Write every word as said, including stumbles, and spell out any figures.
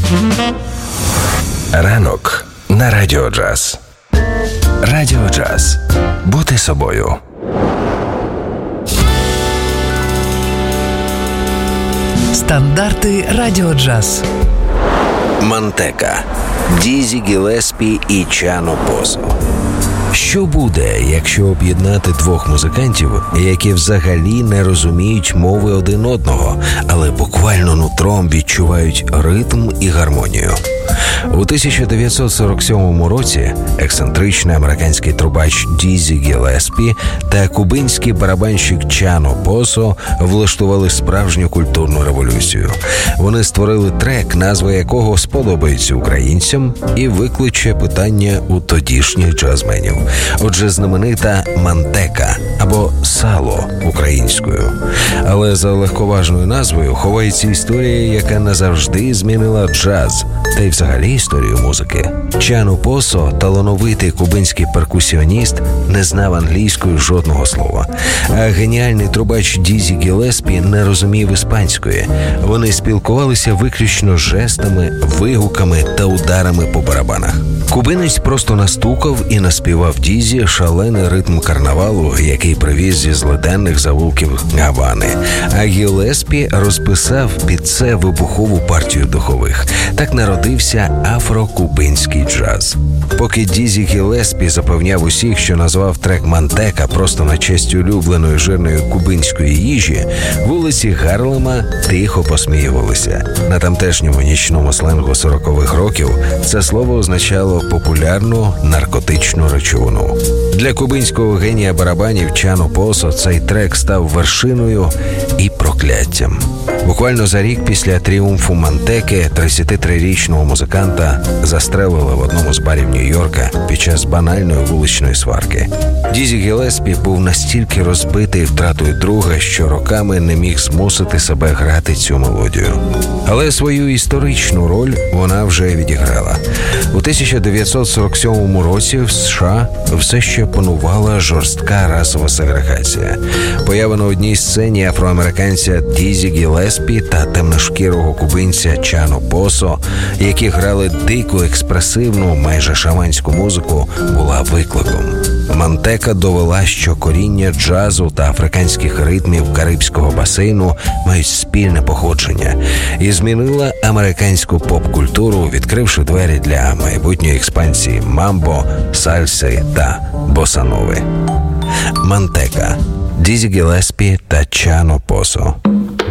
Ранок на Радіо Джаз. Радіо Джаз. Бути собою. Стандарти Радіо Джаз. Мантека, Дізі Гілеспі і Чано Посо. Що буде, якщо об'єднати двох музикантів, які взагалі не розуміють мови один одного, але буквально нутром відчувають ритм і гармонію? У тисяча дев'ятсот сорок сьомому році ексцентричний американський трубач Дізі Гілеспі та кубинський барабанщик Чано Посо влаштували справжню культурну революцію. Вони створили трек, назва якого сподобається українцям і викличе питання у тодішніх джазменів. Отже, знаменита «Мантека» або «Сало» українською. Але за легковажною назвою ховається історія, яка назавжди змінила джаз, та й взагалі історію музики. Чано Посо, талановитий кубинський перкусіоніст, не знав англійською жодного слова. А геніальний трубач Дізі Гілеспі не розумів іспанської. Вони спілкувалися виключно жестами, вигуками та ударами по барабанах. Кубинець просто настукав і наспівав Дізі шалений ритм карнавалу, який привіз зі злиденних завулків Гавани. А Гілеспі розписав під це вибухову партію духових. Так народився афро-кубинський джаз. Поки Дізі Гілеспі запевняв усіх, що назвав трек «Мантека» просто на честь улюбленої жирної кубинської їжі, вулиці Гарлема тихо посміювалися. На тамтешньому нічному сленгу сорокових років це слово означало популярну наркотичну речовину. Для кубинського генія барабанів Чано Посо цей трек став вершиною і прокляттям. Буквально за рік після тріумфу «Мантеки» тридцятитрирічного музиканта застрелили в одному з барів Нью-Йорка під час банальної вуличної сварки. Дізі Гілеспі був настільки розбитий втратою друга, що роками не міг змусити себе грати цю мелодію. Але свою історичну роль вона вже відіграла. У тисяча дев'ятсот сорок сьомому році в США все ще панувала жорстка расова сегрегація. Поява на одній сцені афроамериканця Дізі Гілеспі та темношкірого кубинця Чано Посо, які грали дику, експресивну, майже шаманську музику, була викликом. Мантека довела, що коріння джазу та африканських ритмів Карибського басейну мають спільне походження, і змінила американську поп-культуру, відкривши двері для майбутньої експансії мамбо, сальси та босанови. Мантека, Дізі Гілеспі та Чано Посо.